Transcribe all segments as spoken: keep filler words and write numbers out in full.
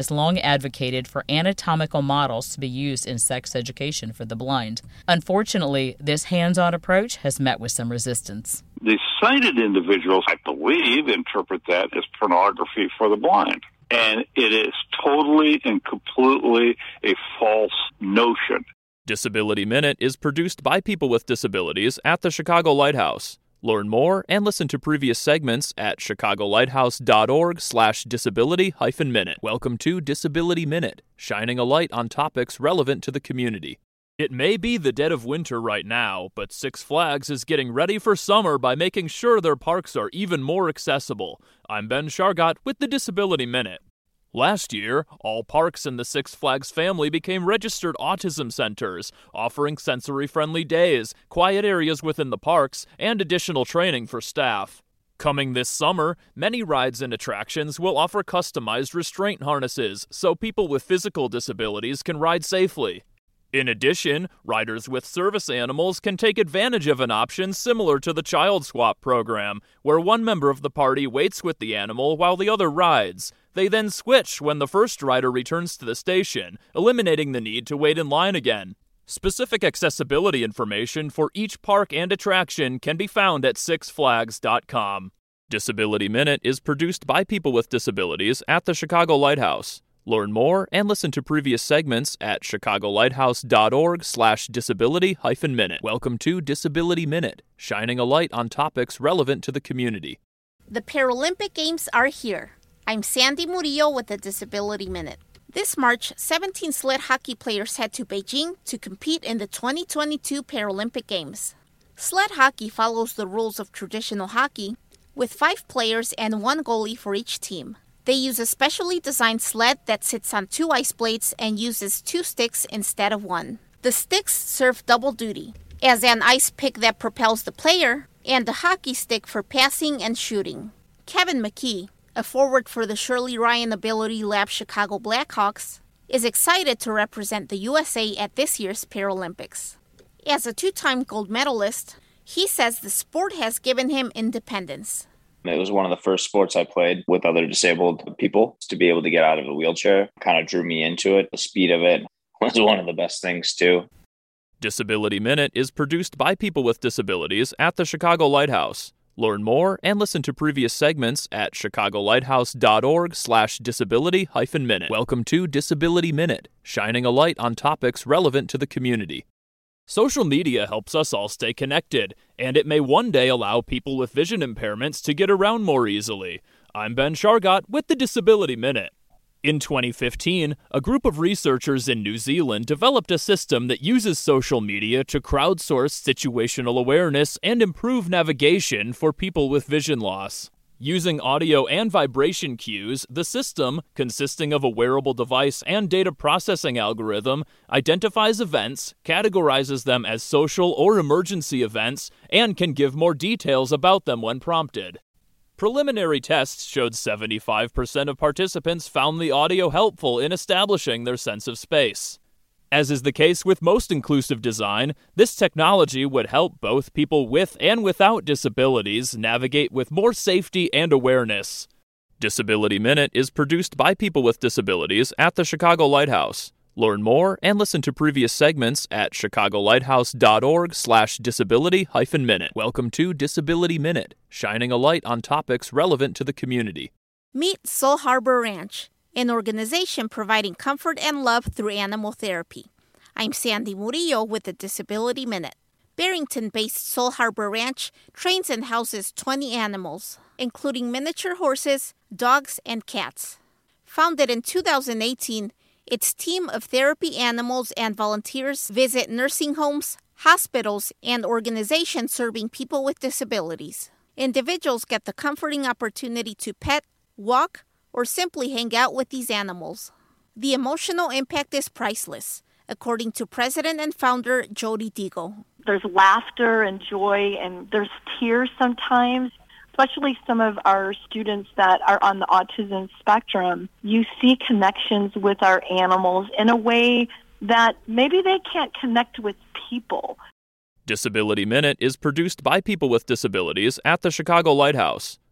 has long advocated for anatomical models to be used in sex education for the blind. Unfortunately, this hands-on approach has met with some resistance. The sighted individuals, I believe, interpret that as pornography for the blind. And it is totally and completely a false notion. Disability Minute is produced by people with disabilities at the Chicago Lighthouse. Learn more and listen to previous segments at chicagolighthouse.org slash disability hyphen minute. Welcome to Disability Minute, shining a light on topics relevant to the community. It may be the dead of winter right now, but Six Flags is getting ready for summer by making sure their parks are even more accessible. I'm Ben Shargott with the Disability Minute. Last year, all parks in the Six Flags family became registered autism centers, offering sensory-friendly days, quiet areas within the parks, and additional training for staff. Coming this summer, many rides and attractions will offer customized restraint harnesses so people with physical disabilities can ride safely. In addition, riders with service animals can take advantage of an option similar to the Child Swap program, where one member of the party waits with the animal while the other rides. They then switch when the first rider returns to the station, eliminating the need to wait in line again. Specific accessibility information for each park and attraction can be found at six flags dot com. Disability Minute is produced by people with disabilities at the Chicago Lighthouse. Learn more and listen to previous segments at chicagolighthouse.org slash disability hyphen minute. Welcome to Disability Minute, shining a light on topics relevant to the community. The Paralympic Games are here. I'm Sandy Murillo with the Disability Minute. This March, seventeen sled hockey players head to Beijing to compete in the twenty twenty-two Paralympic Games. Sled hockey follows the rules of traditional hockey, with five players and one goalie for each team. They use a specially designed sled that sits on two ice blades and uses two sticks instead of one. The sticks serve double duty, as an ice pick that propels the player and a hockey stick for passing and shooting. Kevin McKee, a forward for the Shirley Ryan Ability Lab Chicago Blackhawks, is excited to represent the U S A at this year's Paralympics. As a two-time gold medalist, he says the sport has given him independence. It was one of the first sports I played with other disabled people. To be able to get out of a wheelchair kind of drew me into it. The speed of it was one of the best things, too. Disability Minute is produced by people with disabilities at the Chicago Lighthouse. Learn more and listen to previous segments at chicagolighthouse.org slash disability hyphen minute. Welcome to Disability Minute, shining a light on topics relevant to the community. Social media helps us all stay connected, and it may one day allow people with vision impairments to get around more easily. I'm Ben Shargott with the Disability Minute. In twenty fifteen, a group of researchers in New Zealand developed a system that uses social media to crowdsource situational awareness and improve navigation for people with vision loss. Using audio and vibration cues, the system, consisting of a wearable device and data processing algorithm, identifies events, categorizes them as social or emergency events, and can give more details about them when prompted. Preliminary tests showed seventy-five percent of participants found the audio helpful in establishing their sense of space. As is the case with most inclusive design, this technology would help both people with and without disabilities navigate with more safety and awareness. Disability Minute is produced by people with disabilities at the Chicago Lighthouse. Learn more and listen to previous segments at chicagolighthouse.org slash disability hyphen minute. Welcome to Disability Minute, shining a light on topics relevant to the community. Meet Soul Harbor Ranch, an organization providing comfort and love through animal therapy. I'm Sandy Murillo with the Disability Minute. Barrington-based Soul Harbor Ranch trains and houses twenty animals, including miniature horses, dogs, and cats. Founded in two thousand eighteen, its team of therapy animals and volunteers visit nursing homes, hospitals, and organizations serving people with disabilities. Individuals get the comforting opportunity to pet, walk, or simply hang out with these animals. The emotional impact is priceless, according to President and Founder Jody Deagle. There's laughter and joy, and there's tears sometimes, especially some of our students that are on the autism spectrum. You see connections with our animals in a way that maybe they can't connect with people. Disability Minute is produced by people with disabilities at the Chicago Lighthouse.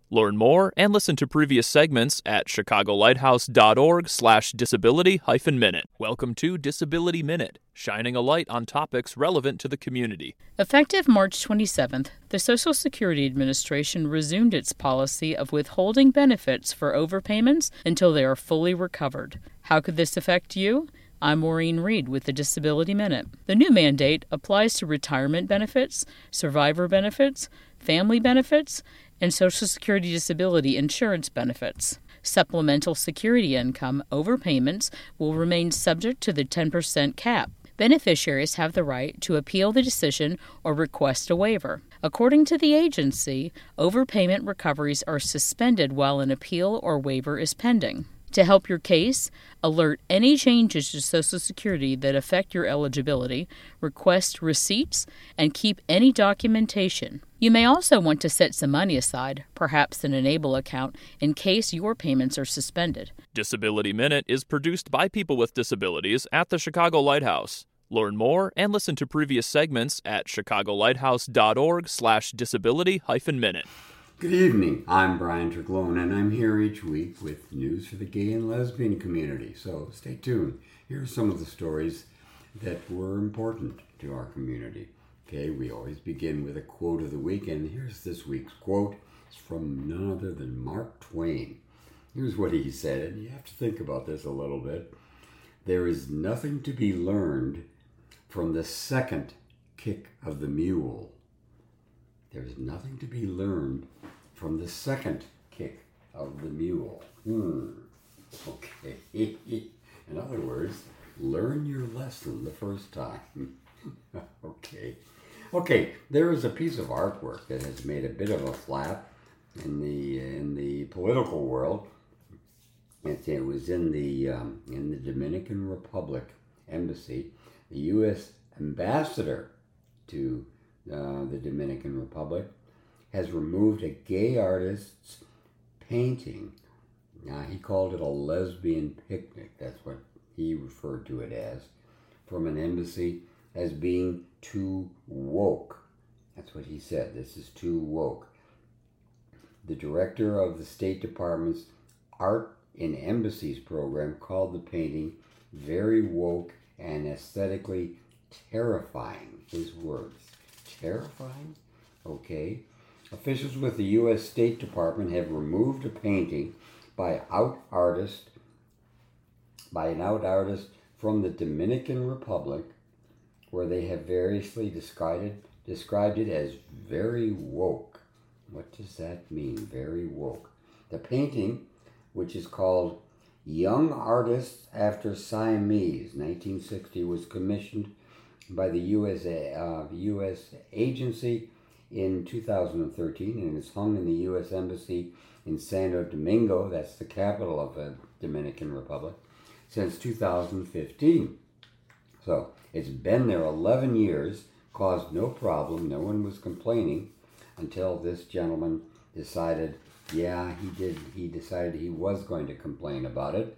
Learn more and listen to previous segments at chicagolighthouse.org slash disability hyphen minute. Welcome to Disability Minute, shining a light on topics relevant to the community. Effective March twenty-seventh, the Social Security Administration resumed its policy of withholding benefits for overpayments until they are fully recovered. How could this affect you? I'm Maureen Reed with the Disability Minute. The new mandate applies to retirement benefits, survivor benefits, family benefits, and Social Security disability insurance benefits. Supplemental security income overpayments will remain subject to the ten percent cap. Beneficiaries have the right to appeal the decision or request a waiver. According to the agency, overpayment recoveries are suspended while an appeal or waiver is pending. To help your case, alert any changes to Social Security that affect your eligibility, request receipts, and keep any documentation. You may also want to set some money aside, perhaps an Enable account, in case your payments are suspended. Disability Minute is produced by people with disabilities at the Chicago Lighthouse. Learn more and listen to previous segments at chicagolighthouse.org slash disability hyphen minute. Good evening, I'm Brian Terglone, and I'm here each week with news for the gay and lesbian community, so stay tuned. Here are some of the stories that were important to our community. Okay, we always begin with a quote of the week, and here's this week's quote. It's from none other than Mark Twain. Here's what he said, and you have to think about this a little bit. There is nothing to be learned from the second kick of the mule. There's nothing to be learned from the second kick of the mule. Hmm. Okay. In other words, learn your lesson the first time. okay. Okay, there is a piece of artwork that has made a bit of a flap in the in the political world. It, it was in the um, in the Dominican Republic embassy. The U S ambassador to Uh, the Dominican Republic has removed a gay artist's painting. Now, he called it a lesbian picnic. That's what he referred to it as, from an embassy as being too woke. That's what he said. This is too woke. The director of the State Department's Art in Embassies program called the painting very woke and aesthetically terrifying. His words. Terrifying? Okay. Officials with the U S State Department have removed a painting by out artist by an out artist from the Dominican Republic, where they have variously described it, described it as very woke. What does that mean, very woke? The painting, which is called Young Artists After Siamese, nineteen sixty, was commissioned by the U S uh, U S agency in two thousand thirteen, and is hung in the U S Embassy in Santo Domingo, that's the capital of the Dominican Republic, since two thousand fifteen. So it's been there eleven years, caused no problem, no one was complaining, until this gentleman decided, yeah, he did, he decided he was going to complain about it.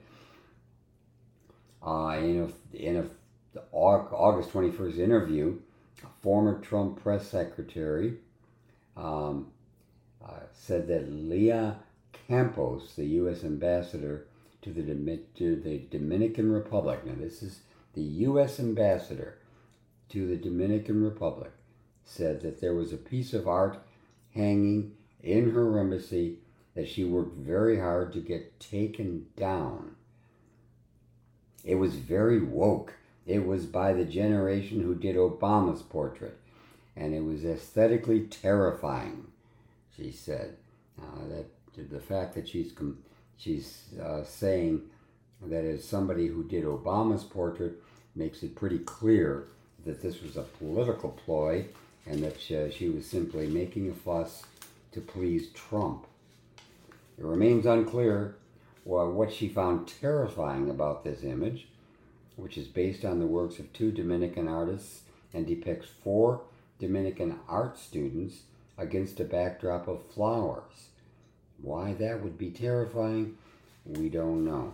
Uh, in a, in a The August twenty-first interview, former Trump press secretary um, uh, said that Leah Campos, the U S ambassador to the, to the Dominican Republic, now this is the U S ambassador to the Dominican Republic, said that there was a piece of art hanging in her embassy that she worked very hard to get taken down. It was very woke. It was by the generation who did Obama's portrait, and it was aesthetically terrifying, she said. Uh, that the fact that she's she's uh, saying that as somebody who did Obama's portrait makes it pretty clear that this was a political ploy, and that she, she was simply making a fuss to please Trump. It remains unclear well, what she found terrifying about this image, which is based on the works of two Dominican artists and depicts four Dominican art students against a backdrop of flowers. Why that would be terrifying, we don't know.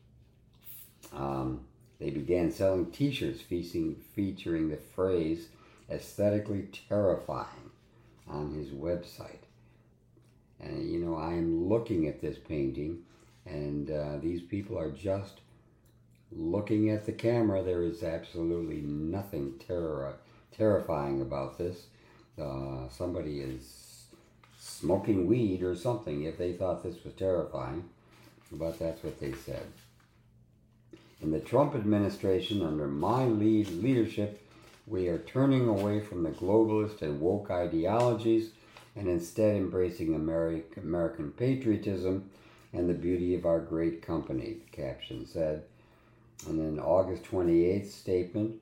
Um, they began selling t-shirts featuring, featuring the phrase aesthetically terrifying on his website. And, you know, I am looking at this painting, and uh, these people are just looking at the camera. There is absolutely nothing terror terrifying about this. Uh, somebody is smoking weed or something if they thought this was terrifying, but that's what they said. In the Trump administration, under my lead leadership, we are turning away from the globalist and woke ideologies and instead embracing Ameri- American patriotism and the beauty of our great company, the caption said. And then August twenty-eighth statement,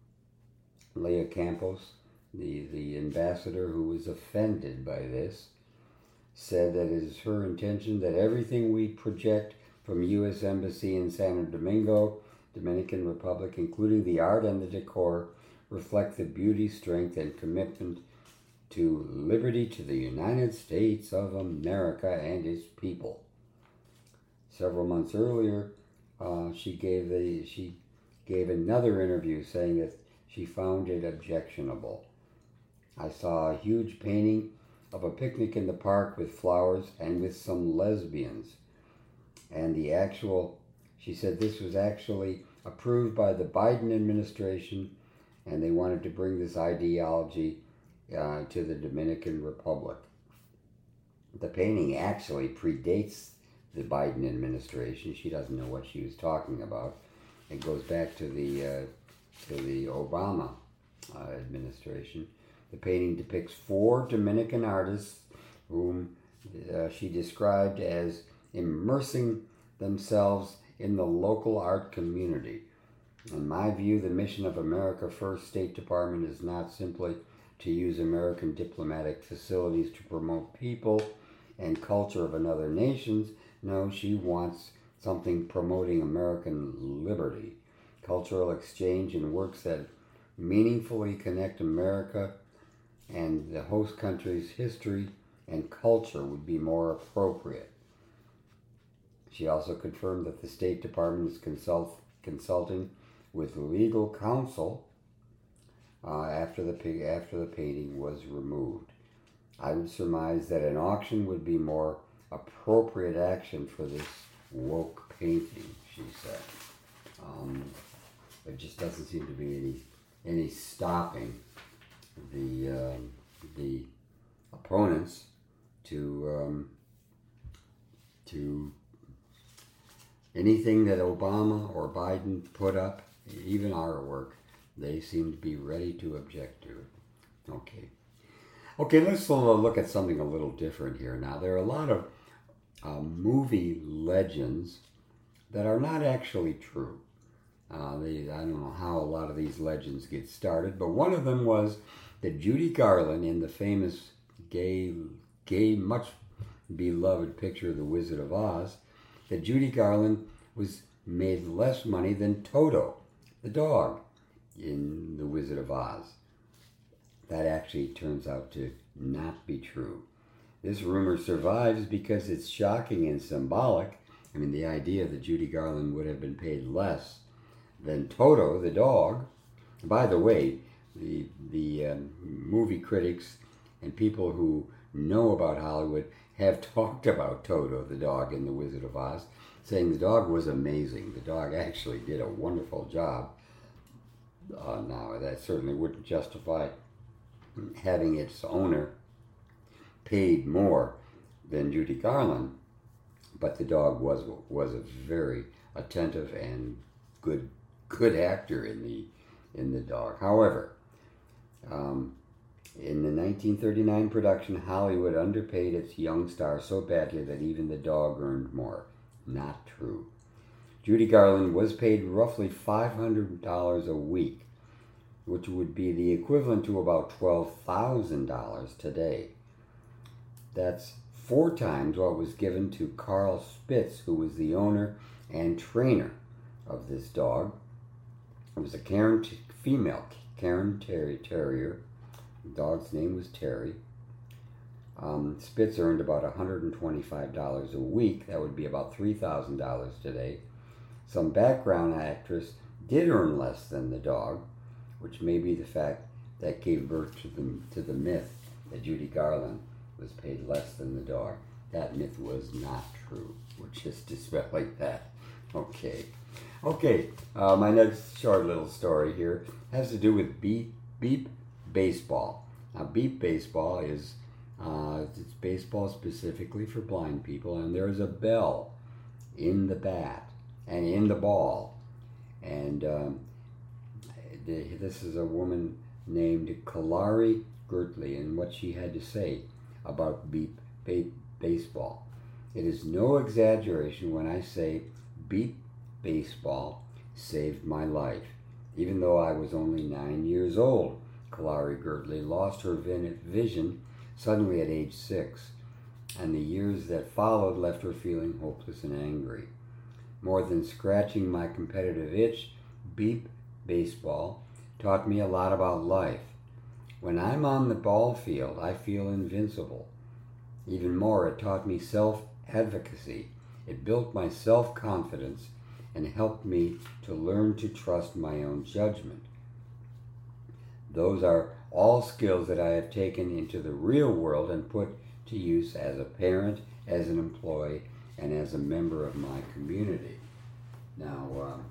Leah Campos, the, the ambassador who was offended by this, said that it is her intention that everything we project from U S Embassy in Santo Domingo, Dominican Republic, including the art and the decor, reflect the beauty, strength, and commitment to liberty to the United States of America and its people. Several months earlier, uh, she gave the she gave another interview saying that she found it objectionable. I saw a huge painting of a picnic in the park with flowers and with some lesbians. And the actual, she said this was actually approved by the Biden administration, and they wanted to bring this ideology uh, to the Dominican Republic. The painting actually predates the Biden administration. She doesn't know what she was talking about. It goes back to the uh, to the Obama uh, administration. The painting depicts four Dominican artists whom uh, she described as immersing themselves in the local art community. In my view, the mission of America First State Department is not simply to use American diplomatic facilities to promote people and culture of another nations. No, she wants something promoting American liberty, cultural exchange, and works that meaningfully connect America and the host country's history and culture would be more appropriate. She also confirmed that the State Department is consult, consulting with legal counsel uh, after the after the painting was removed. I would surmise that an auction would be more appropriate action for this woke painting, she said. Um, there just doesn't seem to be any any stopping the uh, the opponents to um, to anything that Obama or Biden put up, even our work. They seem to be ready to object to it. Okay. Okay, let's look at something a little different here now. There are a lot of uh, movie legends that are not actually true. Uh, they, I don't know how a lot of these legends get started, but one of them was that Judy Garland, in the famous gay, gay, much beloved picture of The Wizard of Oz, that Judy Garland was made less money than Toto, the dog, in The Wizard of Oz. That actually turns out to not be true. This rumor survives because it's shocking and symbolic. I mean, the idea that Judy Garland would have been paid less than Toto, the dog. By the way, the the um, movie critics and people who know about Hollywood have talked about Toto, the dog, in The Wizard of Oz, saying the dog was amazing. The dog actually did a wonderful job. Uh, now, that certainly wouldn't justify having its owner paid more than Judy Garland, but the dog was was a very attentive and good good actor in the in the dog. However, um, in the nineteen thirty-nine production, Hollywood underpaid its young star so badly that even the dog earned more. Not true. Judy Garland was paid roughly five hundred dollars a week, which would be the equivalent to about twelve thousand dollars today. That's four times what was given to Carl Spitz, who was the owner and trainer of this dog. It was a Cairn t- female Cairn ter- Terrier. The dog's name was Terry. Um, Spitz earned about one hundred twenty-five dollars a week. That would be about three thousand dollars today. Some background actress did earn less than the dog, which may be the fact that gave birth to the, to the myth that Judy Garland was paid less than the dog. that myth was not true. We'll just dispel like that. Okay. Okay, uh, my next short little story here has to do with beep, beep baseball. Now, beep baseball is uh, it's baseball specifically for blind people, and there's a bell in the bat and in the ball. And um, this is a woman named Kalari Gertley, and what she had to say about beep ba- baseball. It is no exaggeration when I say beep baseball saved my life. Even though I was only nine years old, Kalari Gertley lost her vision suddenly at age six, and the years that followed left her feeling hopeless and angry. More than scratching my competitive itch, beep baseball taught me a lot about life. When I'm on the ball field, I feel invincible. Even more, it taught me self-advocacy. It built my self-confidence and helped me to learn to trust my own judgment. Those are all skills that I have taken into the real world and put to use as a parent, as an employee, and as a member of my community. Now, um,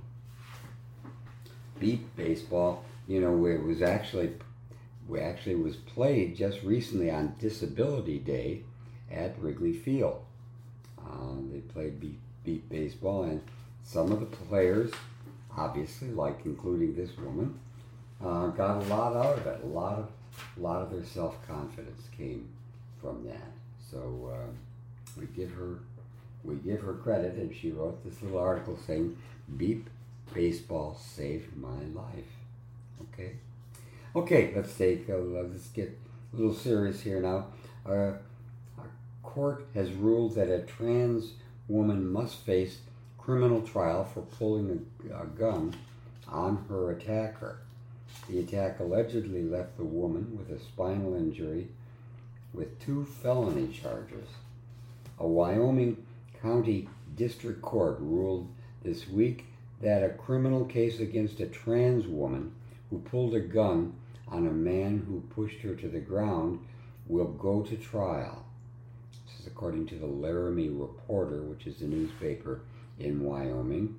beep baseball, you know, it was actually, we actually was played just recently on Disability Day at Wrigley Field. Uh, they played beep, beep baseball, and some of the players, obviously, like including this woman, uh, got a lot out of it. A lot of, a lot of their self-confidence came from that. So uh, we give her, we give her credit, and she wrote this little article saying, "Beep baseball saved my life." Okay, okay. Let's take, uh, let's get a little serious here now. Uh, our court has ruled that a trans woman must face criminal trial for pulling a, a gun on her attacker. The attack allegedly left the woman with a spinal injury with two felony charges. A Wyoming County District Court ruled this week that a criminal case against a trans woman who pulled a gun on a man who pushed her to the ground will go to trial. This is according to the Laramie Reporter, which is a newspaper in Wyoming.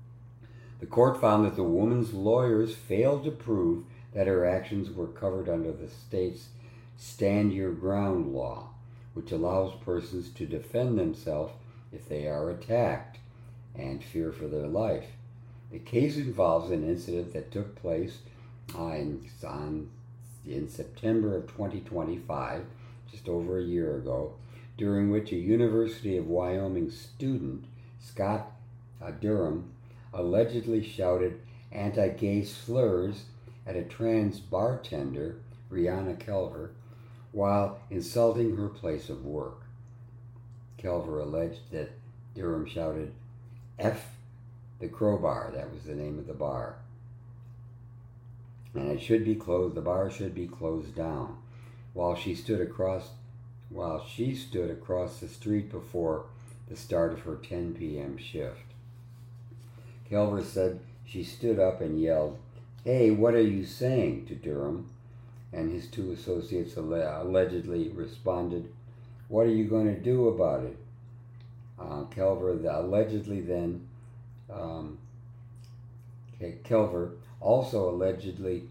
The court found that the woman's lawyers failed to prove that her actions were covered under the state's Stand Your Ground law, which allows persons to defend themselves if they are attacked and fear for their life. The case involves an incident that took place uh, in, on, in September of twenty twenty-five, just over a year ago, during which a University of Wyoming student, Scott uh, Durham, allegedly shouted anti-gay slurs at a trans bartender, Rihanna Kelver, while insulting her place of work. Kelver alleged that Durham shouted, "F the crowbar," that was the name of the bar, and it should be closed, the bar should be closed down, while she stood across, while she stood across the street before the start of her ten p.m. shift. Kelver said she stood up and yelled, "Hey, what are you saying?" to Durham, and his two associates alle- allegedly responded, "What are you going to do about it?" Uh, Kelver the, allegedly then, um, Kelver also allegedly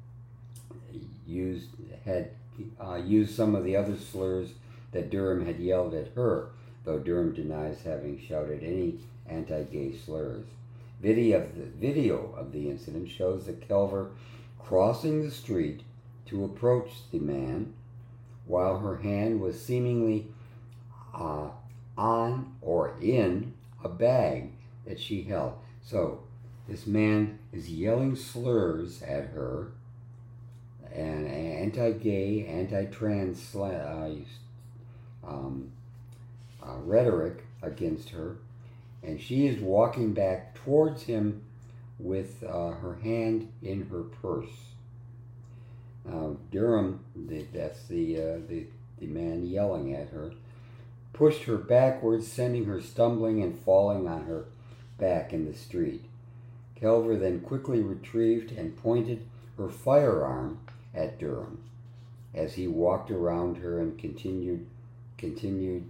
used had uh, used some of the other slurs that Durham had yelled at her, though Durham denies having shouted any anti-gay slurs. Video of the video of the incident shows that Kelver crossing the street to approach the man, while her hand was seemingly uh, on or in a bag that she held. So this man is yelling slurs at her, and anti-gay, anti-trans uh, um, uh, rhetoric against her, and she is walking back towards him with uh, her hand in her purse. Now, Durham, the, that's the, uh, the the man yelling at her, pushed her backwards, sending her stumbling and falling on her back in the street. Kelver then quickly retrieved and pointed her firearm at Durham as he walked around her and continued continued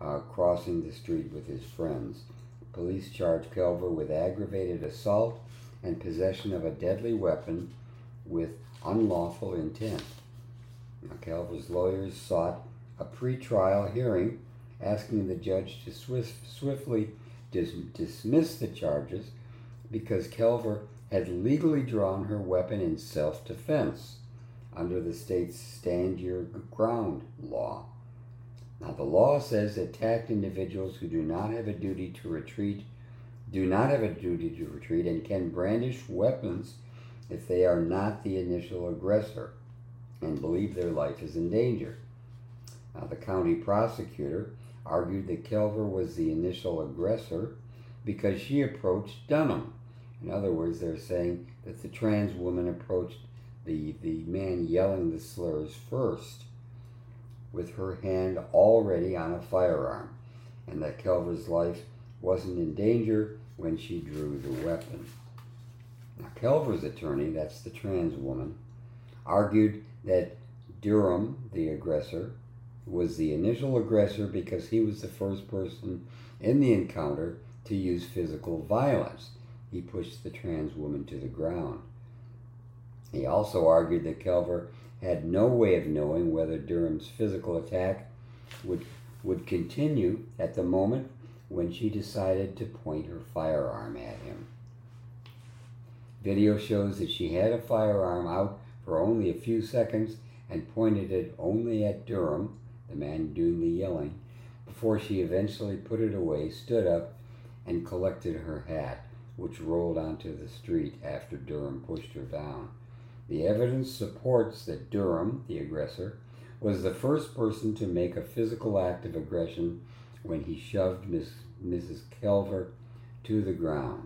uh, crossing the street with his friends. Police charged Kelver with aggravated assault and possession of a deadly weapon with unlawful intent. Now, Kelver's lawyers sought a pre-trial hearing, asking the judge to swift, swiftly dis- dismiss the charges because Kelver had legally drawn her weapon in self-defense under the state's Stand Your Ground law. Now, the law says attacked individuals who do not have a duty to retreat do not have a duty to retreat and can brandish weapons if they are not the initial aggressor and believe their life is in danger. Now, the county prosecutor argued that Kelver was the initial aggressor because she approached Dunham. In other words, they're saying that the trans woman approached the, the man yelling the slurs first with her hand already on a firearm, and that Kelver's life wasn't in danger when she drew the weapon. Now, Kelver's attorney, that's the trans woman, argued that Durham, the aggressor, was the initial aggressor because he was the first person in the encounter to use physical violence. He pushed the trans woman to the ground. He also argued that Kelver had no way of knowing whether Durham's physical attack would, would continue at the moment when she decided to point her firearm at him. Video shows that she had a firearm out for only a few seconds and pointed it only at Durham, the man doing the yelling, before she eventually put it away, stood up, and collected her hat, which rolled onto the street after Durham pushed her down. The evidence supports that Durham, the aggressor, was the first person to make a physical act of aggression when he shoved Miss, Missus Kelver to the ground.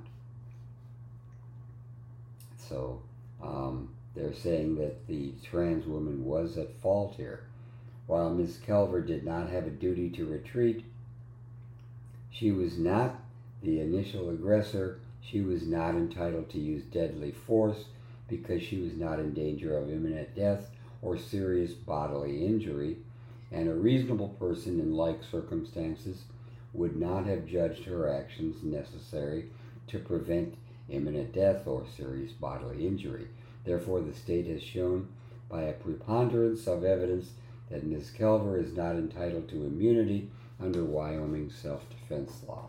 So um, they're saying that the trans woman was at fault here. While Miss Kelver did not have a duty to retreat, she was not the initial aggressor. She was not entitled to use deadly force because she was not in danger of imminent death or serious bodily injury, and a reasonable person in like circumstances would not have judged her actions necessary to prevent imminent death or serious bodily injury. Therefore, the state has shown by a preponderance of evidence that Miz Kelver is not entitled to immunity under Wyoming self-defense law.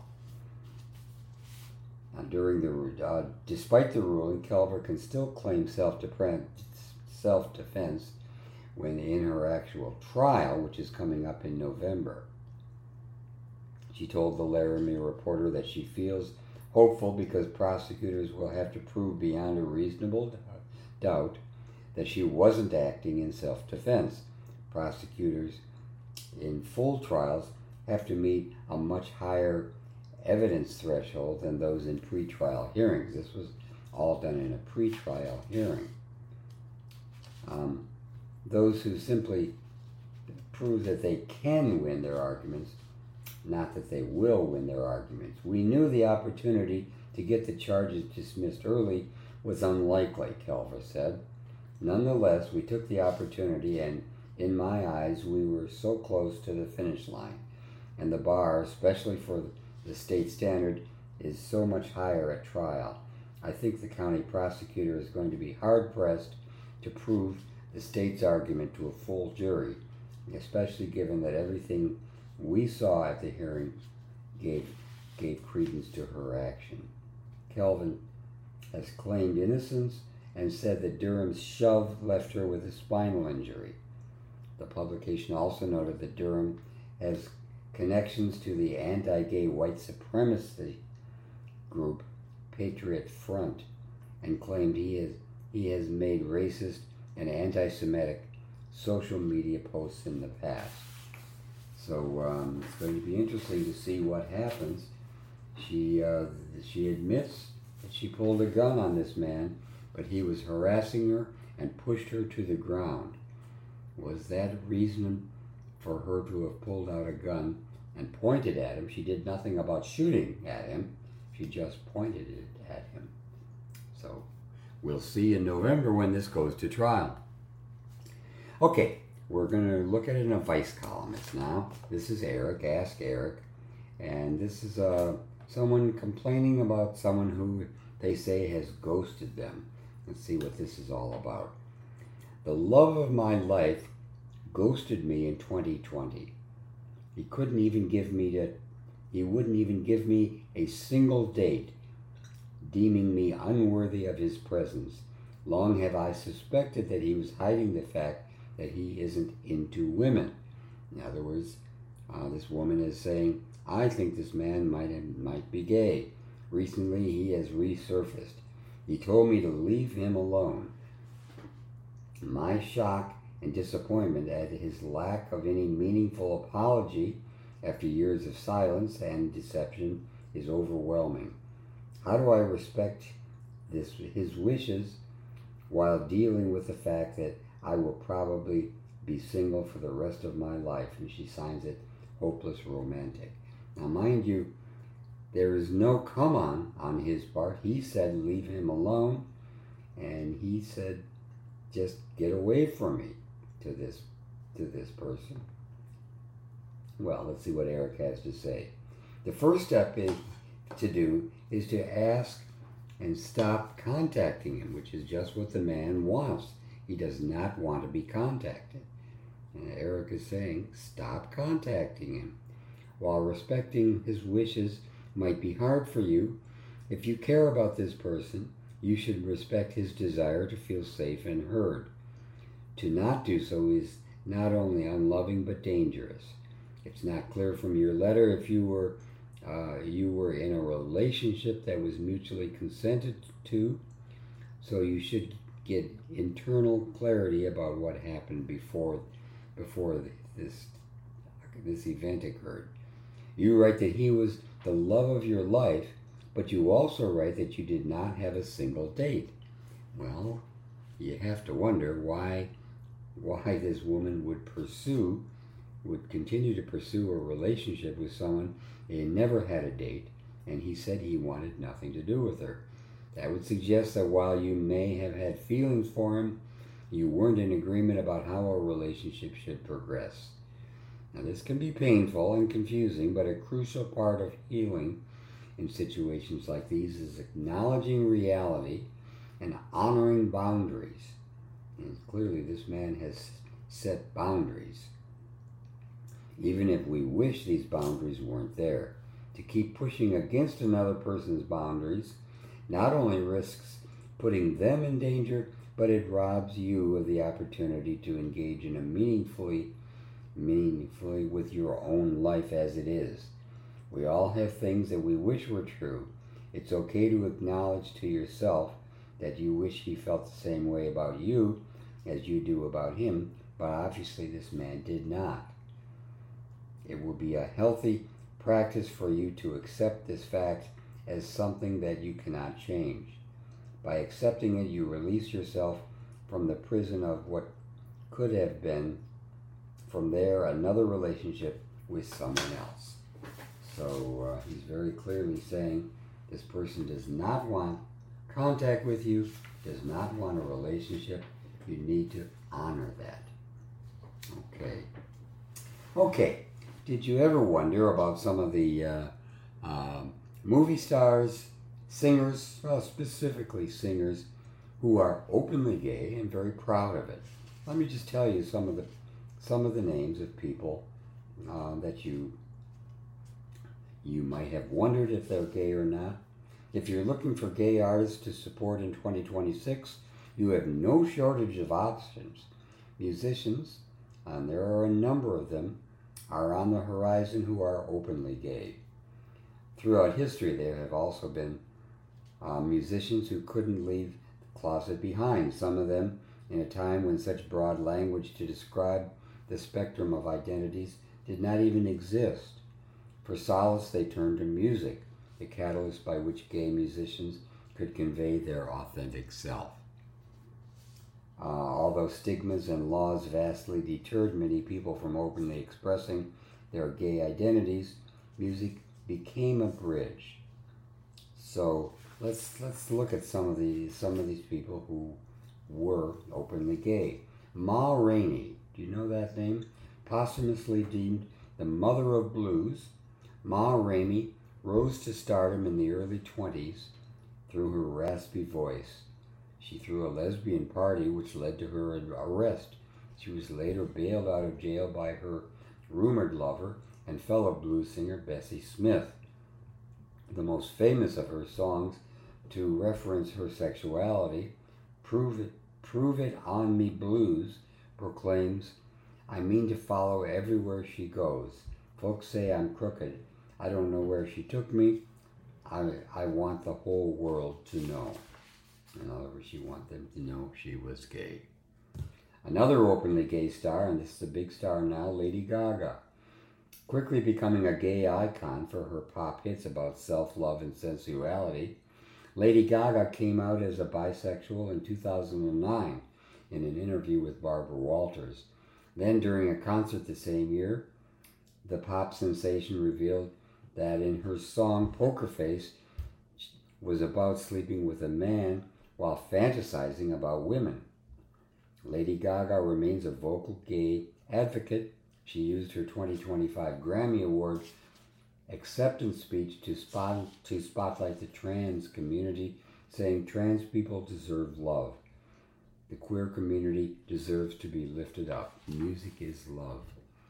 Now, during the, uh, despite the ruling, Kelver can still claim self-defense self-defense when in her actual trial, which is coming up in November. She told the Laramie Reporter that she feels hopeful because prosecutors will have to prove beyond a reasonable doubt that she wasn't acting in self-defense. Prosecutors in full trials have to meet a much higher evidence threshold than those in pretrial hearings. This was all done in a pretrial hearing. Um, those who simply prove that they can win their arguments, not that they will win their arguments. We knew the opportunity to get the charges dismissed early was unlikely, Kelver said. Nonetheless, we took the opportunity, and in my eyes, we were so close to the finish line. And the bar, especially for the state standard, is so much higher at trial. I think the county prosecutor is going to be hard-pressed to prove the state's argument to a full jury, especially given that everything we saw at the hearing gave, gave credence to her action. Kelvin has claimed innocence and said that Durham's shove left her with a spinal injury. The publication also noted that Durham has connections to the anti-gay white supremacy group Patriot Front and claimed he has, he has made racist and anti-Semitic social media posts in the past. So um, it's going to be interesting to see what happens. She uh, she admits that she pulled a gun on this man, but he was harassing her and pushed her to the ground. Was that reason for her to have pulled out a gun and pointed at him? She did nothing about shooting at him. She just pointed it at him. So we'll see in November when this goes to trial. Okay, we're going to look at an advice columnist now. This is Eric, Ask Eric, and this is uh, someone complaining about someone who they say has ghosted them. Let's see what this is all about. The love of my life ghosted me in twenty twenty. He couldn't even give me that. He wouldn't even give me a single date, deeming me unworthy of his presence. Long have I suspected that he was hiding the fact that he isn't into women. In other words, uh, this woman is saying, I think this man might have, might be gay. Recently, he has resurfaced. He told me to leave him alone. My shock and disappointment at his lack of any meaningful apology after years of silence and deception is overwhelming. How do I respect this, his wishes while dealing with the fact that I will probably be single for the rest of my life? And she signs it, Hopeless Romantic. Now, mind you, there is no come on on his part. He said, leave him alone. And he said, just get away from me to this, to this person. Well, let's see what Eric has to say. The first step is to do is to ask and stop contacting him, which is just what the man wants. He does not want to be contacted. And Eric is saying, stop contacting him. While respecting his wishes might be hard for you, if you care about this person, you should respect his desire to feel safe and heard. To not do so is not only unloving but dangerous. It's not clear from your letter if you were uh, you were in a relationship that was mutually consented to, so you should get internal clarity about what happened before before this this event occurred. You write that he was the love of your life, but you also write that you did not have a single date. Well, you have to wonder why why this woman would pursue would continue to pursue a relationship with someone they never had a date, and he said he wanted nothing to do with her. That would suggest that while you may have had feelings for him, you weren't in agreement about how a relationship should progress. Now, this can be painful and confusing, but a crucial part of healing in situations like these is acknowledging reality and honoring boundaries. And clearly this man has set boundaries. Even if we wish these boundaries weren't there, to keep pushing against another person's boundaries not only risks putting them in danger, but it robs you of the opportunity to engage in a meaningfully, meaningfully with your own life as it is. We all have things that we wish were true. It's okay to acknowledge to yourself that you wish he felt the same way about you as you do about him, but obviously this man did not. It will be a healthy practice for you to accept this fact as something that you cannot change. By accepting it, you release yourself from the prison of what could have been, from there, another relationship with someone else. So uh, he's very clearly saying this person does not want contact with you, does not want a relationship. You need to honor that. Okay. Okay. Did you ever wonder about some of the uh, uh, movie stars, singers, well, specifically singers, who are openly gay and very proud of it? Let me just tell you some of the some of the names of people uh, that you you might have wondered if they're gay or not. If you're looking for gay artists to support in twenty twenty-six, you have no shortage of options. Musicians, and there are a number of them, are on the horizon who are openly gay. Throughout history, there have also been uh, musicians who couldn't leave the closet behind, some of them in a time when such broad language to describe the spectrum of identities did not even exist. For solace, they turned to music, the catalyst by which gay musicians could convey their authentic self. Uh, although stigmas and laws vastly deterred many people from openly expressing their gay identities, music became a bridge. So let's let's look at some of these some of these people who were openly gay. Ma Rainey, Do you know that name? Posthumously deemed the mother of blues, Ma Rainey rose to stardom in the early twenties through her raspy voice. She threw a lesbian party which led to her arrest. She was later bailed out of jail by her rumored lover and fellow blues singer Bessie Smith. The most famous of her songs to reference her sexuality, Prove It, Prove It On Me Blues, proclaims, I mean to follow everywhere she goes. Folks say I'm crooked. I don't know where she took me. I, I want the whole world to know. In other words, she wanted them to know she was gay. Another openly gay star, and this is a big star now, Lady Gaga. Quickly becoming a gay icon for her pop hits about self-love and sensuality, Lady Gaga came out as a bisexual in two thousand nine in an interview with Barbara Walters. Then during a concert the same year, the pop sensation revealed that in her song Poker Face was about sleeping with a man while fantasizing about women. Lady Gaga remains a vocal gay advocate. She used her twenty twenty-five Grammy Award acceptance speech to spot to spotlight the trans community, saying trans people deserve love. The queer community deserves to be lifted up. Music is love.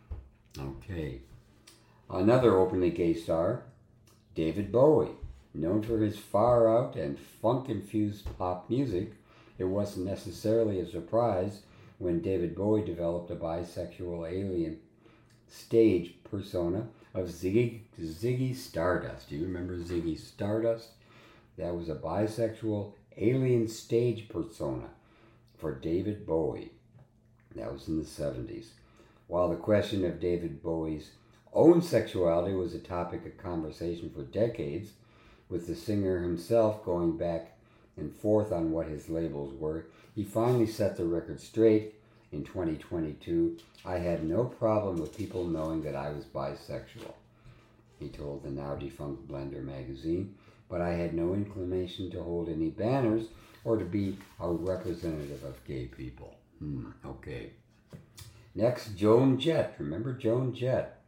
Okay. Another openly gay star, David Bowie. Known for his far-out and funk-infused pop music, it wasn't necessarily a surprise when David Bowie developed a bisexual alien stage persona of Ziggy, Ziggy Stardust. Do you remember Ziggy Stardust? That was a bisexual alien stage persona for David Bowie. That was in the seventies. While the question of David Bowie's own sexuality was a topic of conversation for decades, with the singer himself going back and forth on what his labels were, he finally set the record straight in twenty twenty-two. I had no problem with people knowing that I was bisexual, he told the now defunct Blender magazine, but I had no inclination to hold any banners or to be a representative of gay people. Hmm, okay. Next, Joan Jett. Remember Joan Jett?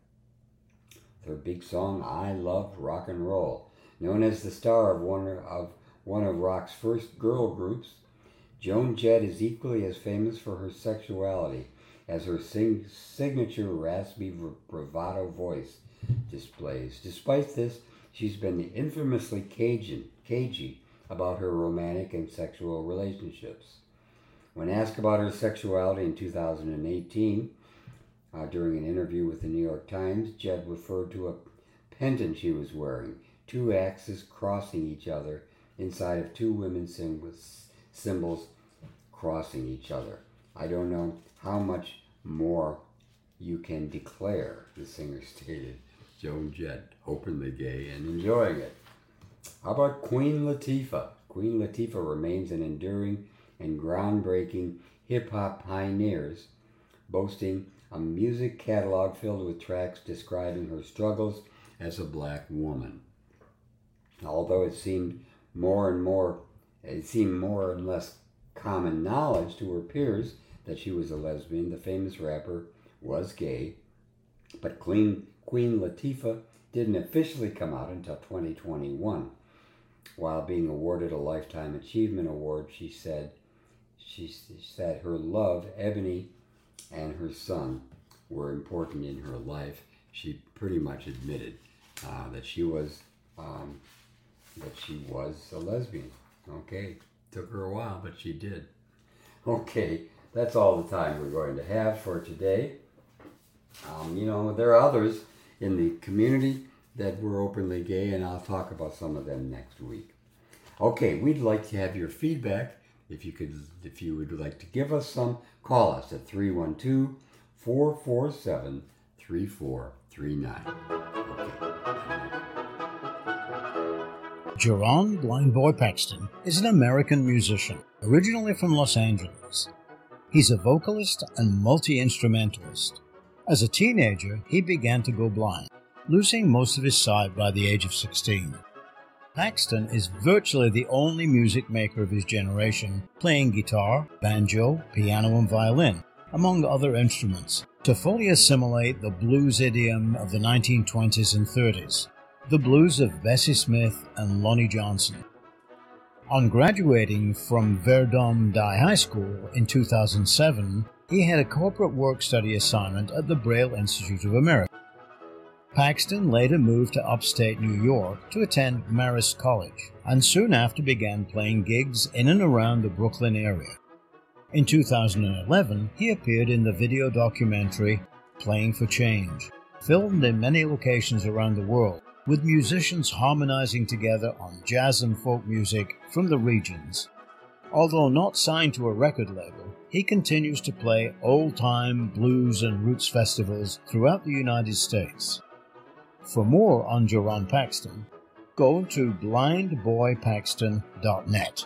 Her big song, I Love Rock and Roll. Known as the star of one of one of rock's first girl groups, Joan Jett is equally as famous for her sexuality as her sing- signature raspy bravado voice displays. Despite this, she's been infamously Cajun, cagey about her romantic and sexual relationships. When asked about her sexuality in two thousand eighteen, uh, during an interview with the New York Times, Jett referred to a pendant she was wearing, two axes crossing each other inside of two women's symbols, symbols crossing each other. I don't know how much more you can declare, the singer stated. Joan Jett, openly gay and enjoying it. How about Queen Latifah? Queen Latifah remains an enduring and groundbreaking hip-hop pioneer, boasting a music catalog filled with tracks describing her struggles as a black woman. Although it seemed more and more, it seemed more and less common knowledge to her peers that she was a lesbian, the famous rapper was gay, but Queen, Queen Latifah didn't officially come out until twenty twenty-one. While being awarded a Lifetime Achievement Award, she said, she said her love, Ebony, and her son were important in her life. She pretty much admitted uh, that she was um, that she was a lesbian. Okay, took her a while, but she did. Okay, that's all the time we're going to have for today. Um, you know, there are others in the community that were openly gay, and I'll talk about some of them next week. Okay, we'd like to have your feedback. If you could, if you would like to give us some, call us at three one two, four four seven, three four three nine. Okay. Jerron Blind Boy Paxton is an American musician, originally from Los Angeles. He's a vocalist and multi-instrumentalist. As a teenager, he began to go blind, losing most of his sight by the age of sixteen. Paxton is virtually the only music maker of his generation, playing guitar, banjo, piano, and violin, among other instruments, to fully assimilate the blues idiom of the nineteen twenties and thirties, the blues of Bessie Smith and Lonnie Johnson. On graduating from Verdun Die High School in two thousand seven, he had a corporate work-study assignment at the Braille Institute of America. Paxton later moved to upstate New York to attend Marist College, and soon after began playing gigs in and around the Brooklyn area. In two thousand eleven, he appeared in the video documentary Playing for Change, filmed in many locations around the world, with musicians harmonizing together on jazz and folk music from the regions. Although not signed to a record label, he continues to play old-time blues and roots festivals throughout the United States. For more on Jerron Paxton, go to blind boy paxton dot net.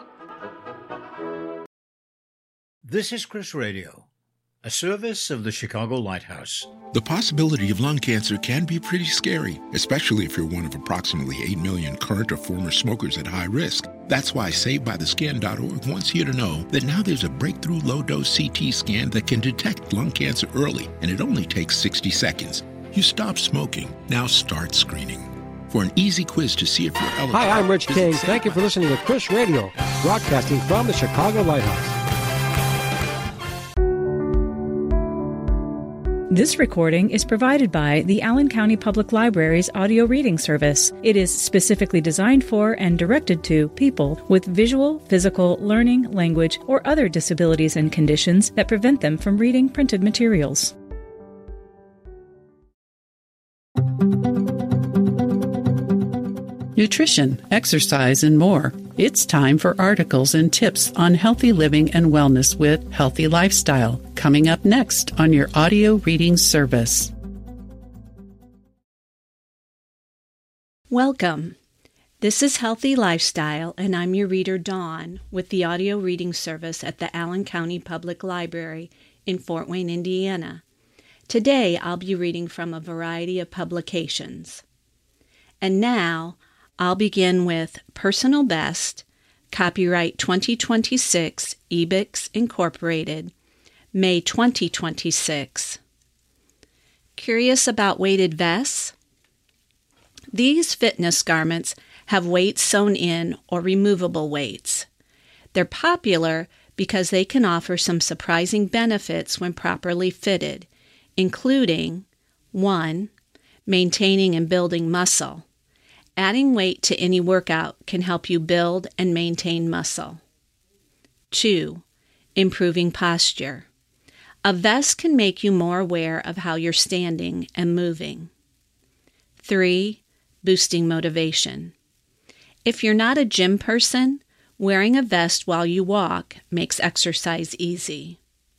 This is Chris Radio, a service of the Chicago Lighthouse. The possibility of lung cancer can be pretty scary, especially if you're one of approximately eight million current or former smokers at high risk. That's why Saved By The Scan dot org wants you to know that now there's a breakthrough low-dose C T scan that can detect lung cancer early, and it only takes sixty seconds. You stop smoking. Now start screening. For an easy quiz to see if you're eligible. Hi, I'm Rich King. Thank you for listening to Chris Radio, broadcasting from the Chicago Lighthouse. This recording is provided by the Allen County Public Library's audio reading service. It is specifically designed for and directed to people with visual, physical, learning, language, or other disabilities and conditions that prevent them from reading printed materials. Nutrition, exercise, and more. It's time for articles and tips on healthy living and wellness with Healthy Lifestyle, coming up next on your audio reading service. Welcome. This is Healthy Lifestyle, and I'm your reader, Dawn, with the audio reading service at the Allen County Public Library in Fort Wayne, Indiana. Today, I'll be reading from a variety of publications. And now, I'll begin with Personal Best, copyright twenty twenty-six, Ebix Incorporated, May twenty twenty-six. Curious about weighted vests? These fitness garments have weights sewn in or removable weights. They're popular because they can offer some surprising benefits when properly fitted, including one. Maintaining and building muscle. Adding weight to any workout can help you build and maintain muscle. two. Improving posture. A vest can make you more aware of how you're standing and moving. three. Boosting motivation. If you're not a gym person, wearing a vest while you walk makes exercise easy.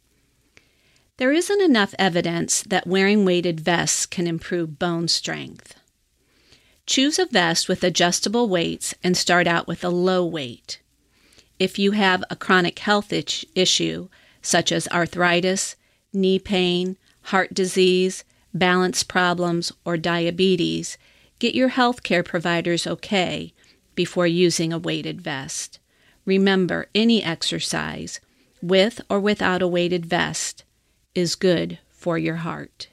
There isn't enough evidence that wearing weighted vests can improve bone strength. Choose a vest with adjustable weights and start out with a low weight. If you have a chronic health itch issue, such as arthritis, knee pain, heart disease, balance problems, or diabetes, get your health care provider's okay before using a weighted vest. Remember, any exercise, with or without a weighted vest, is good for your heart.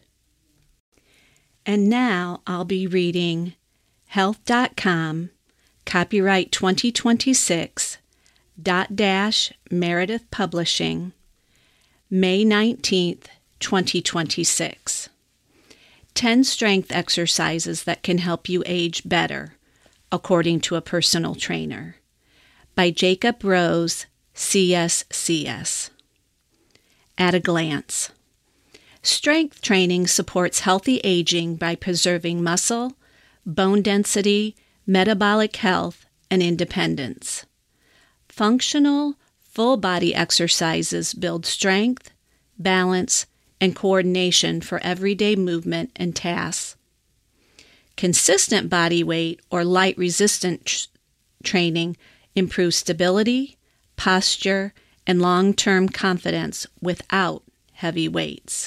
And now I'll be reading health dot com, copyright twenty twenty-six, dot dash Meredith Publishing, May nineteenth, twenty twenty-six. ten strength exercises that can help you age better, according to a personal trainer, by Jacob Rose, C S C S. At a glance. Strength training supports healthy aging by preserving muscle, bone density, metabolic health, and independence. Functional, full-body exercises build strength, balance, and coordination for everyday movement and tasks. Consistent body weight or light resistant tr- training improves stability, posture, and long-term confidence without heavy weights.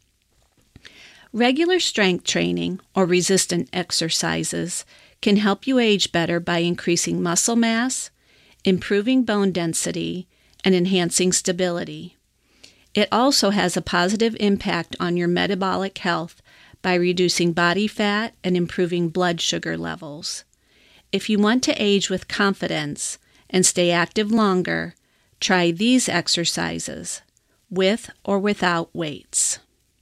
Regular strength training or resistant exercises can help you age better by increasing muscle mass, improving bone density, and enhancing stability. It also has a positive impact on your metabolic health by reducing body fat and improving blood sugar levels. If you want to age with confidence and stay active longer, try these exercises, with or without weights.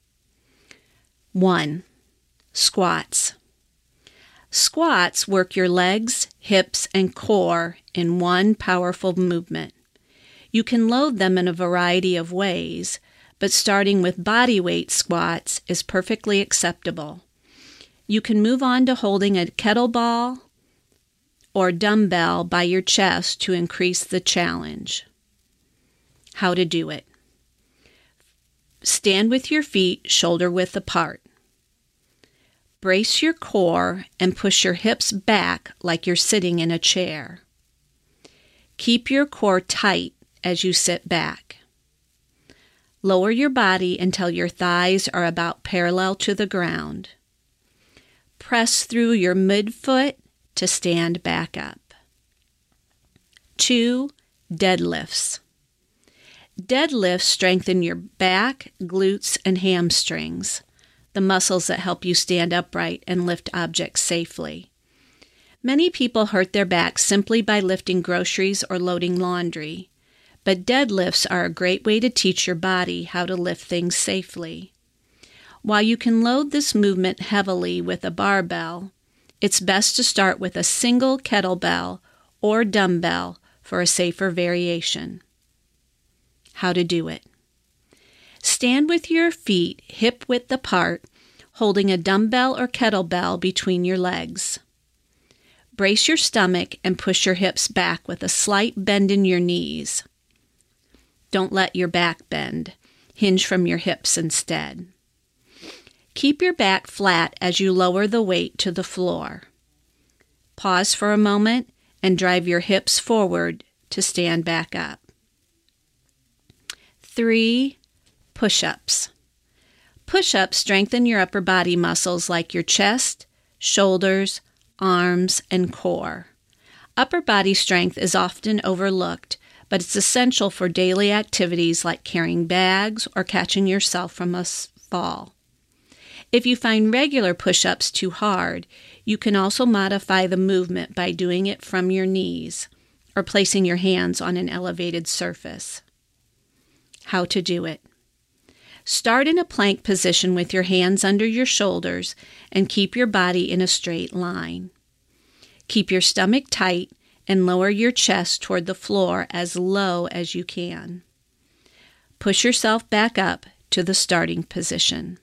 one. Squats. Squats work your legs, hips, and core in one powerful movement. You can load them in a variety of ways, but starting with body weight squats is perfectly acceptable. You can move on to holding a kettlebell or dumbbell by your chest to increase the challenge. How to do it. Stand with your feet shoulder width apart. Brace your core and push your hips back like you're sitting in a chair. Keep your core tight as you sit back. Lower your body until your thighs are about parallel to the ground. Press through your midfoot to stand back up. two. Deadlifts. Deadlifts strengthen your back, glutes, and hamstrings, the muscles that help you stand upright and lift objects safely. Many people hurt their backs simply by lifting groceries or loading laundry, but deadlifts are a great way to teach your body how to lift things safely. While you can load this movement heavily with a barbell, it's best to start with a single kettlebell or dumbbell for a safer variation. How to do it. Stand with your feet hip width apart, holding a dumbbell or kettlebell between your legs. Brace your stomach and push your hips back with a slight bend in your knees. Don't let your back bend. Hinge from your hips instead. Keep your back flat as you lower the weight to the floor. Pause for a moment and drive your hips forward to stand back up. three. Push-ups. Push-ups strengthen your upper body muscles like your chest, shoulders, arms, and core. Upper body strength is often overlooked, but it's essential for daily activities like carrying bags or catching yourself from a fall. If you find regular push-ups too hard, you can also modify the movement by doing it from your knees or placing your hands on an elevated surface. How to do it. Start in a plank position with your hands under your shoulders and keep your body in a straight line. Keep your stomach tight and lower your chest toward the floor as low as you can. Push yourself back up to the starting position.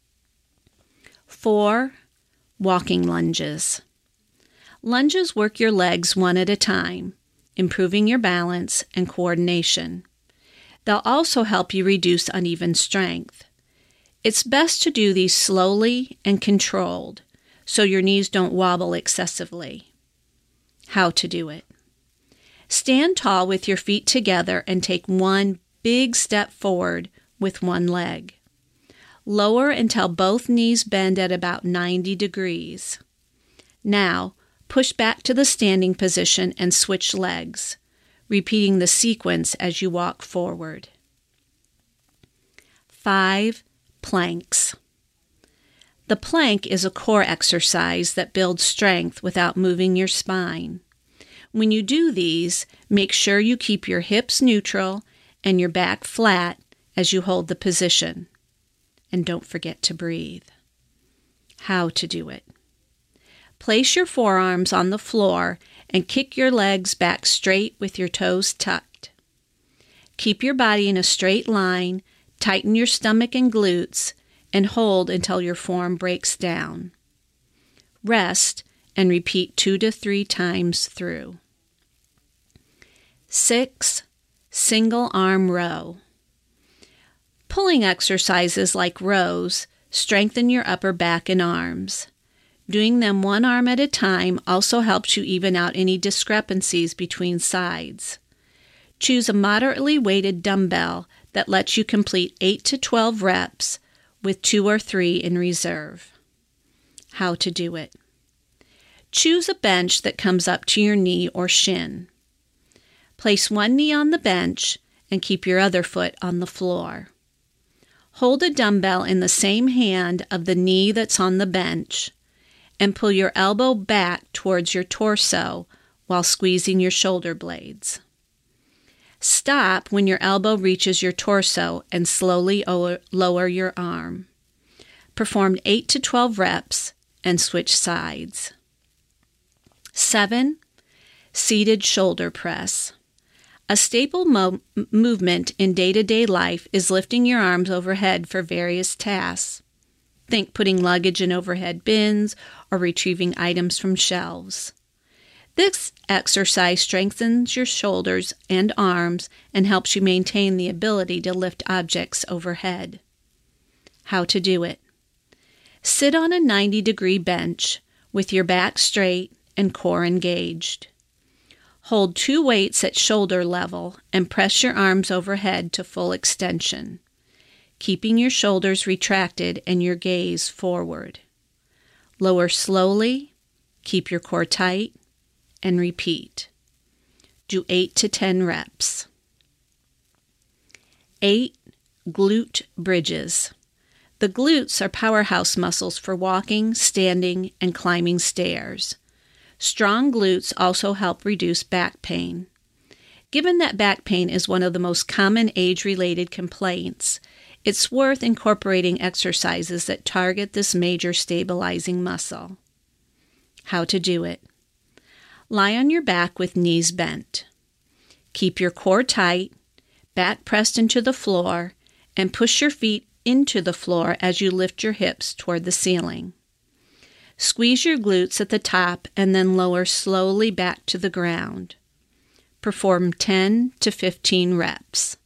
four. Walking lunges. Lunges work your legs one at a time, improving your balance and coordination. They'll also help you reduce uneven strength. It's best to do these slowly and controlled, so your knees don't wobble excessively. How to do it. Stand tall with your feet together and take one big step forward with one leg. Lower until both knees bend at about ninety degrees. Now, push back to the standing position and switch legs, repeating the sequence as you walk forward. five. Planks. The plank is a core exercise that builds strength without moving your spine. When you do these, make sure you keep your hips neutral and your back flat as you hold the position. And don't forget to breathe. How to do it. Place your forearms on the floor and kick your legs back straight with your toes tucked. Keep your body in a straight line, tighten your stomach and glutes, and hold until your form breaks down. Rest and repeat two to three times through. six. Single arm row. Pulling exercises like rows strengthen your upper back and arms. Doing them one arm at a time also helps you even out any discrepancies between sides. Choose a moderately weighted dumbbell that lets you complete eight to twelve reps with two or three in reserve. How to do it. Choose a bench that comes up to your knee or shin. Place one knee on the bench and keep your other foot on the floor. Hold a dumbbell in the same hand of the knee that's on the bench and pull your elbow back towards your torso while squeezing your shoulder blades. Stop when your elbow reaches your torso and slowly lower your arm. Perform eight to twelve reps and switch sides. seven. Seated shoulder press. A staple mo- movement in day-to-day life is lifting your arms overhead for various tasks. Think putting luggage in overhead bins or retrieving items from shelves. This exercise strengthens your shoulders and arms and helps you maintain the ability to lift objects overhead. How to do it. Sit on a ninety-degree bench with your back straight and core engaged. Hold two weights at shoulder level and press your arms overhead to full extension, keeping your shoulders retracted and your gaze forward. Lower slowly, keep your core tight, and repeat. Do eight to ten reps. eight. Glute bridges. The glutes are powerhouse muscles for walking, standing, and climbing stairs. Strong glutes also help reduce back pain. Given that back pain is one of the most common age-related complaints, it's worth incorporating exercises that target this major stabilizing muscle. How to do it. Lie on your back with knees bent. Keep your core tight, back pressed into the floor, and push your feet into the floor as you lift your hips toward the ceiling. Squeeze your glutes at the top and then lower slowly back to the ground. Perform ten to fifteen reps.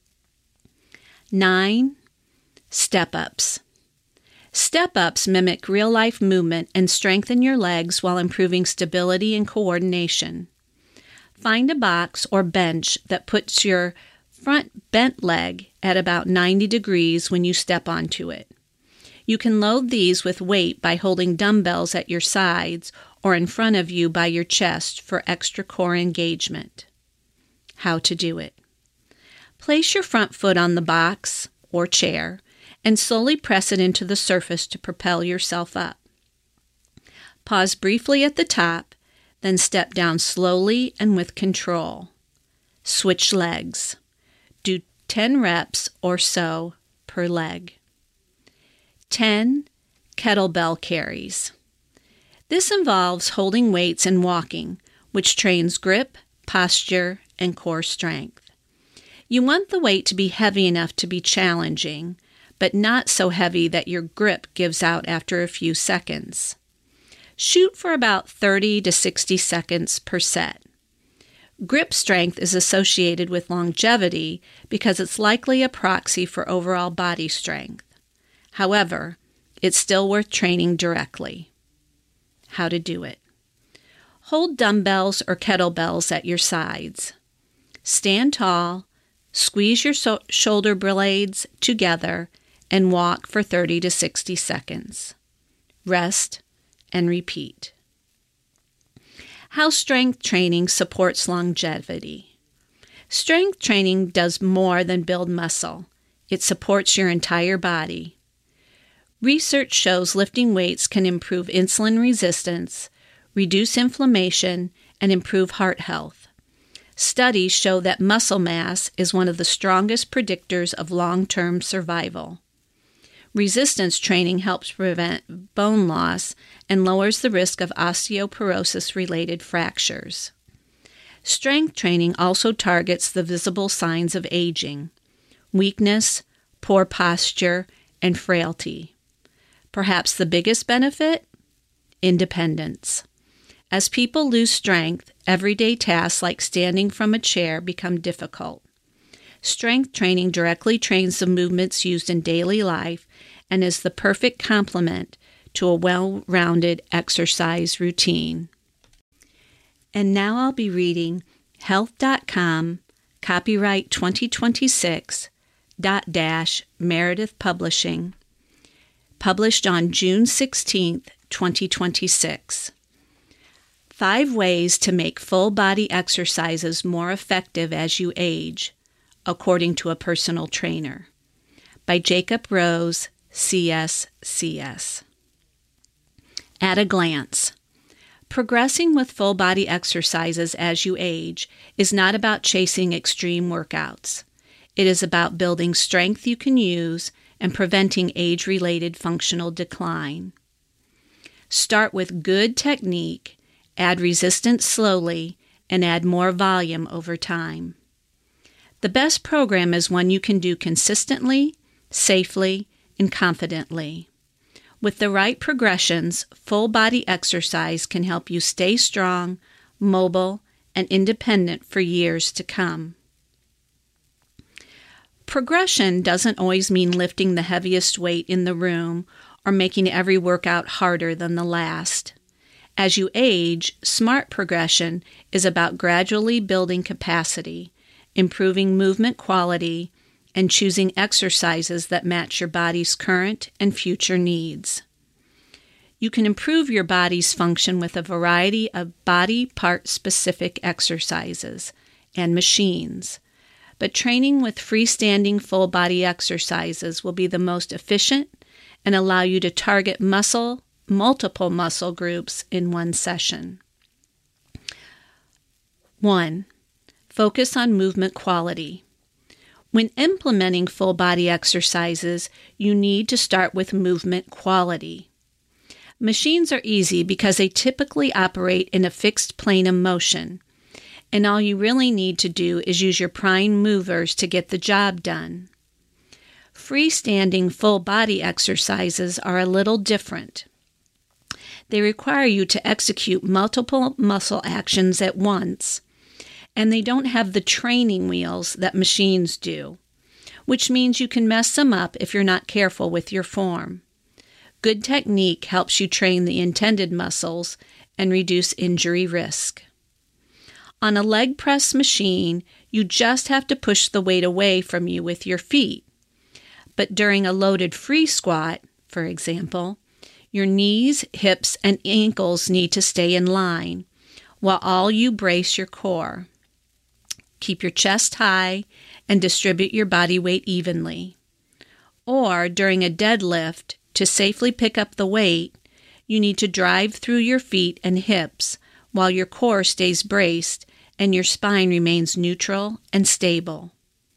nine. Step-ups. Step-ups mimic real-life movement and strengthen your legs while improving stability and coordination. Find a box or bench that puts your front bent leg at about ninety degrees when you step onto it. You can load these with weight by holding dumbbells at your sides or in front of you by your chest for extra core engagement. How to do it. Place your front foot on the box or chair and slowly press it into the surface to propel yourself up. Pause briefly at the top, then step down slowly and with control. Switch legs. Do ten reps or so per leg. ten. Kettlebell carries. This involves holding weights and walking, which trains grip, posture, and core strength. You want the weight to be heavy enough to be challenging, but not so heavy that your grip gives out after a few seconds. Shoot for about thirty to sixty seconds per set. Grip strength is associated with longevity because it's likely a proxy for overall body strength. However, it's still worth training directly. How to do it. Hold dumbbells or kettlebells at your sides. Stand tall, squeeze your so- shoulder blades together, and walk for thirty to sixty seconds. Rest and repeat. How strength training supports longevity. Strength training does more than build muscle. It supports your entire body. Research shows lifting weights can improve insulin resistance, reduce inflammation, and improve heart health. Studies show that muscle mass is one of the strongest predictors of long-term survival. Resistance training helps prevent bone loss and lowers the risk of osteoporosis-related fractures. Strength training also targets the visible signs of aging, weakness, poor posture, and frailty. Perhaps the biggest benefit? Independence. As people lose strength, everyday tasks like standing from a chair become difficult. Strength training directly trains the movements used in daily life and is the perfect complement to a well-rounded exercise routine. And now I'll be reading health dot com, copyright twenty twenty-six, dot dash Meredith Publishing, published on June sixteenth, twenty twenty-six. Five ways to make full body exercises more effective as you age, according to a personal trainer, by Jacob Rose, C S C S. At a glance. Progressing with full body exercises as you age is not about chasing extreme workouts. It is about building strength you can use and preventing age-related functional decline. Start with good technique, add resistance slowly, and add more volume over time. The best program is one you can do consistently, safely, and confidently. With the right progressions, full body exercise can help you stay strong, mobile, and independent for years to come. Progression doesn't always mean lifting the heaviest weight in the room or making every workout harder than the last. As you age, smart progression is about gradually building capacity, improving movement quality, and choosing exercises that match your body's current and future needs. You can improve your body's function with a variety of body part-specific exercises and machines, but training with freestanding full-body exercises will be the most efficient and allow you to target muscle, multiple muscle groups in one session. One, focus on movement quality. When implementing full body exercises, you need to start with movement quality. Machines are easy because they typically operate in a fixed plane of motion, and all you really need to do is use your prime movers to get the job done. Freestanding full body exercises are a little different. They require you to execute multiple muscle actions at once, and they don't have the training wheels that machines do, which means you can mess them up if you're not careful with your form. Good technique helps you train the intended muscles and reduce injury risk. On a leg press machine, you just have to push the weight away from you with your feet. But during a loaded free squat, for example, your knees, hips, and ankles need to stay in line, while all you brace your core. Keep your chest high and distribute your body weight evenly. Or during a deadlift, to safely pick up the weight, you need to drive through your feet and hips while your core stays braced and your spine remains neutral and stable.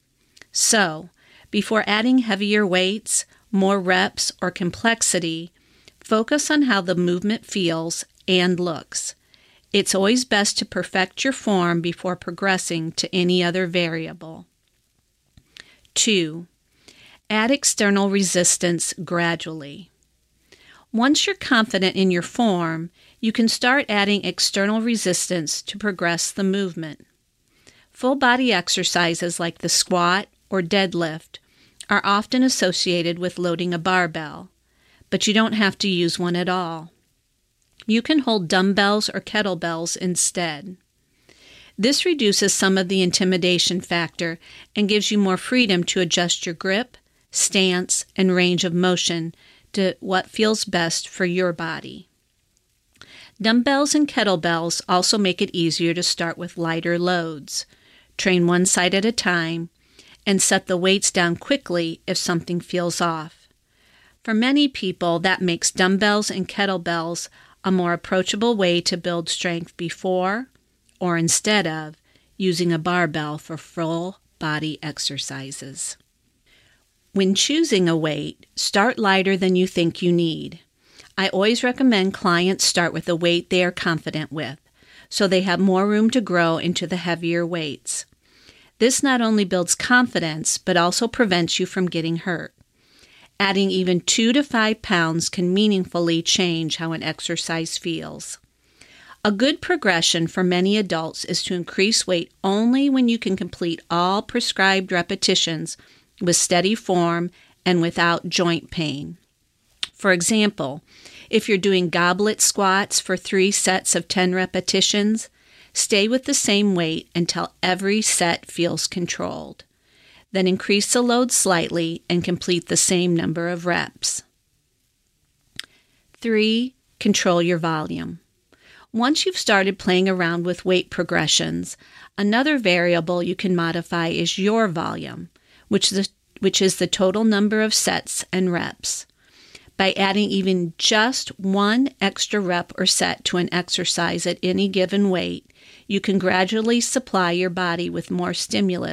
So, before adding heavier weights, more reps, or complexity, focus on how the movement feels and looks. It's always best to perfect your form before progressing to any other variable. Two, add external resistance gradually. Once you're confident in your form, you can start adding external resistance to progress the movement. Full body exercises like the squat or deadlift are often associated with loading a barbell, but you don't have to use one at all. You can hold dumbbells or kettlebells instead. This reduces some of the intimidation factor and gives you more freedom to adjust your grip, stance, and range of motion to what feels best for your body. Dumbbells and kettlebells also make it easier to start with lighter loads. Train one side at a time and set the weights down quickly if something feels off. For many people, that makes dumbbells and kettlebells a more approachable way to build strength before, or instead of, using a barbell for full body exercises. When choosing a weight, start lighter than you think you need. I always recommend clients start with a weight they are confident with, so they have more room to grow into the heavier weights. This not only builds confidence, but also prevents you from getting hurt. Adding even two to five pounds can meaningfully change how an exercise feels. A good progression for many adults is to increase weight only when you can complete all prescribed repetitions with steady form and without joint pain. For example, if you're doing goblet squats for three sets of ten repetitions, stay with the same weight until every set feels controlled. Then increase the load slightly and complete the same number of reps. Three, control your volume. Once you've started playing around with weight progressions, another variable you can modify is your volume, which is, which is the total number of sets and reps. By adding even just one extra rep or set to an exercise at any given weight, you can gradually supply your body with more stimulus